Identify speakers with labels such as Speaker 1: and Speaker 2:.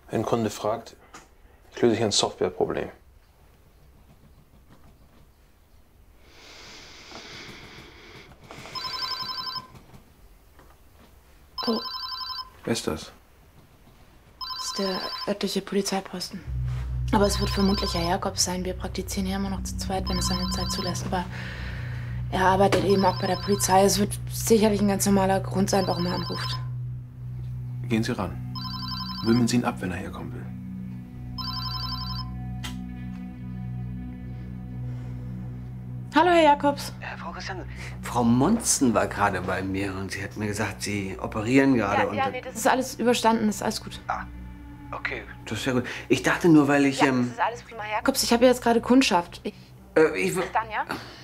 Speaker 1: Wenn ein Kunde fragt, ich löse hier ein Softwareproblem.
Speaker 2: Oh.
Speaker 1: Wer ist das?
Speaker 2: Das ist der örtliche Polizeiposten. Aber es wird vermutlich Herr Jakobs sein. Wir praktizieren ja immer noch zu zweit, wenn es seine Zeit zulässt. Aber er arbeitet eben auch bei der Polizei. Es wird sicherlich ein ganz normaler Grund sein, warum er anruft.
Speaker 1: Gehen Sie ran. Wimmeln Sie ihn ab, wenn er herkommen will.
Speaker 2: Hallo, Herr Jakobs.
Speaker 3: Frau Christian, Frau Monzen war gerade bei mir und sie hat mir gesagt, Sie operieren gerade.
Speaker 2: Nee, das ist alles überstanden, das ist alles gut.
Speaker 3: Ah, okay, das ist ja gut. Ich dachte nur, weil ich...
Speaker 2: Das ist alles prima, Herr Jakobs. Ich habe jetzt gerade Kundschaft.
Speaker 3: ich
Speaker 2: Bis dann, ja?